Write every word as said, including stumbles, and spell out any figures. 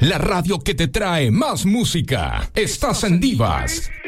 la radio que te trae más música. Estás en Divas.